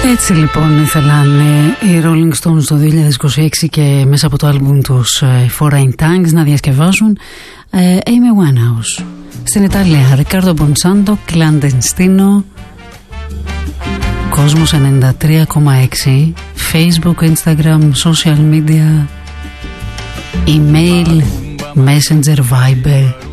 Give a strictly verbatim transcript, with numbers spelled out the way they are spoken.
Έτσι λοιπόν ήθελαν οι Rolling Stones το δύο χιλιάδες είκοσι έξι και μέσα από το άλμπουμ τους Foreign Tanks να διασκευάζουν ε, Amy Winehouse. Στην Ιταλία Riccardo Bonsanto, Clandestino, Κόσμος ενενήντα τρία κόμμα έξι, Facebook, Instagram, social media, email, Messenger, Viber.